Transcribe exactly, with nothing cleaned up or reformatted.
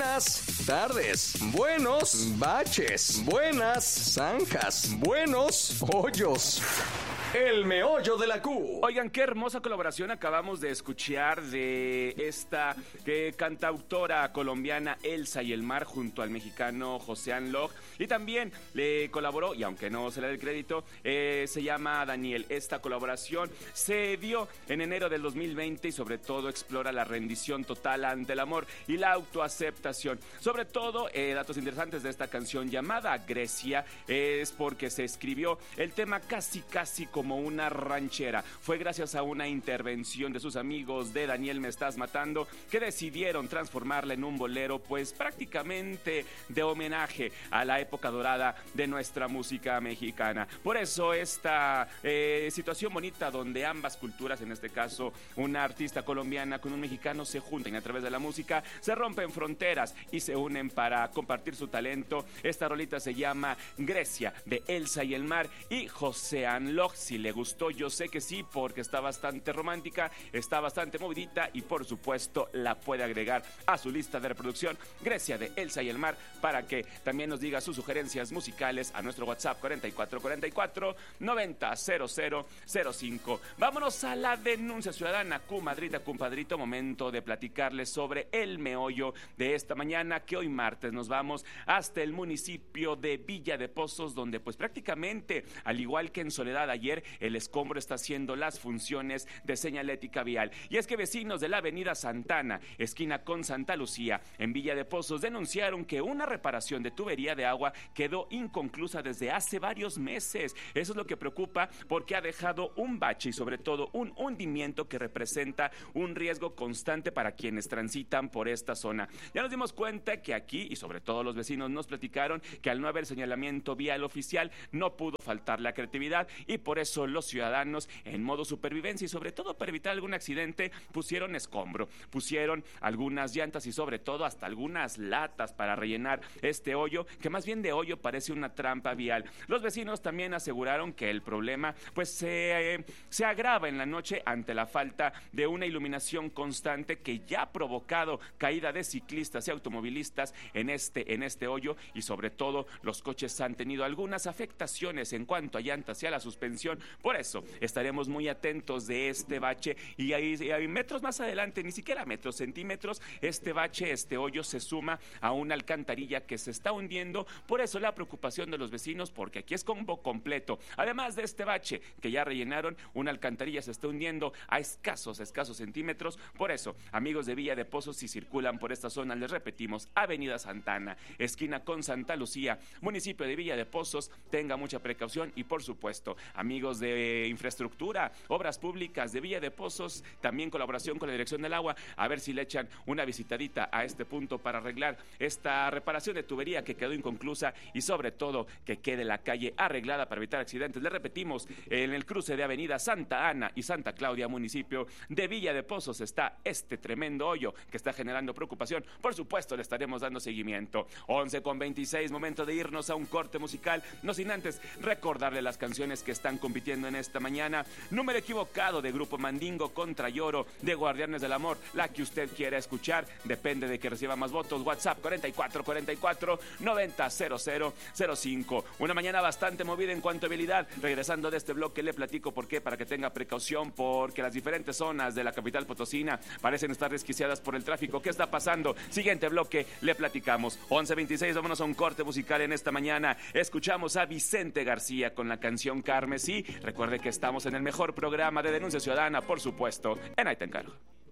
buenas tardes, buenos baches, buenas zanjas, buenos hoyos. El meollo de la Q. Oigan, qué hermosa colaboración acabamos de escuchar de esta que cantautora colombiana Elsa y el Mar junto al mexicano Josean Log. Y también le colaboró, y aunque no se le dé el crédito, eh, se llama Daniel. Esta colaboración se dio en enero del dos mil veinte y sobre todo explora la rendición total ante el amor y la autoaceptación. Sobre todo, eh, datos interesantes de esta canción llamada Grecia es porque se escribió el tema casi casi como como una ranchera. Fue gracias a una intervención de sus amigos de Daniel Me Estás Matando que decidieron transformarla en un bolero, pues prácticamente de homenaje a la época dorada de nuestra música mexicana. Por eso esta eh, situación bonita donde ambas culturas, en este caso una artista colombiana con un mexicano, se juntan y a través de la música se rompen fronteras y se unen para compartir su talento. Esta rolita se llama Grecia, de Elsa y el Mar y Josean Log. Si le gustó, yo sé que sí, porque está bastante romántica, está bastante movidita y por supuesto la puede agregar a su lista de reproducción. Grecia, de Elsa y el Mar, para que también nos diga sus sugerencias musicales a nuestro WhatsApp cuarenta y cuatro cuarenta y cuatro noventa cero cero cero cinco. Vámonos a la denuncia ciudadana. Comadrita, compadrito, momento de platicarles sobre el meollo de esta mañana, que hoy martes nos vamos hasta el municipio de Villa de Pozos, donde pues prácticamente, al igual que en Soledad ayer, el escombro está haciendo las funciones de señalética vial. Y es que vecinos de la avenida Santana, esquina con Santa Lucía, en Villa de Pozos, denunciaron que una reparación de tubería de agua quedó inconclusa desde hace varios meses. Eso es lo que preocupa, porque ha dejado un bache y sobre todo un hundimiento que representa un riesgo constante para quienes transitan por esta zona. Ya nos dimos cuenta que aquí, y sobre todo los vecinos nos platicaron, que al no haber señalamiento vial oficial no pudo faltar la creatividad y por eso los ciudadanos, en modo supervivencia y sobre todo para evitar algún accidente, pusieron escombro, pusieron algunas llantas y sobre todo hasta algunas latas para rellenar este hoyo, que más bien de hoyo parece una trampa vial. Los vecinos también aseguraron que el problema pues se, eh, se agrava en la noche ante la falta de una iluminación constante que ya ha provocado caída de ciclistas y automovilistas en este, en este hoyo, y sobre todo los coches han tenido algunas afectaciones en cuanto a llantas y a la suspensión. Por eso estaremos muy atentos de este bache y ahí, ahí metros más adelante, ni siquiera metros, centímetros, este bache, este hoyo se suma a una alcantarilla que se está hundiendo. Por eso la preocupación de los vecinos, porque aquí es combo completo. Además de este bache que ya rellenaron, una alcantarilla se está hundiendo a escasos, escasos centímetros. Por eso, amigos de Villa de Pozos, si circulan por esta zona, les repetimos, avenida Santana, esquina con Santa Lucía, municipio de Villa de Pozos, tenga mucha precaución y por supuesto, amigos de infraestructura, obras públicas de Villa de Pozos, también colaboración con la Dirección del Agua, a ver si le echan una visitadita a este punto para arreglar esta reparación de tubería que quedó inconclusa y sobre todo que quede la calle arreglada para evitar accidentes. Le repetimos, en el cruce de avenida Santa Ana y Santa Claudia, municipio de Villa de Pozos, está este tremendo hoyo que está generando preocupación. Por supuesto, le estaremos dando seguimiento. once con veintiséis, momento de irnos a un corte musical, no sin antes recordarle las canciones que están compitiendo en esta mañana. Número equivocado de Grupo Mandingo contra Lloro de Guardianes del Amor, la que usted quiera escuchar, depende de que reciba más votos. WhatsApp cuarenta y cuatro cuarenta y cuatro noventa cero cero cero cinco. Una mañana bastante movida en cuanto a habilidad. Regresando de este bloque le platico por qué, para que tenga precaución, porque las diferentes zonas de la capital potosina parecen estar desquiciadas por el tráfico. ¿Qué está pasando? Siguiente bloque le platicamos. once veintiséis, vámonos a un corte musical en esta mañana. Escuchamos a Vicente García con la canción Carmesí. Recuerde que estamos en el mejor programa de denuncia ciudadana, por supuesto, en Ahí Te Encargo.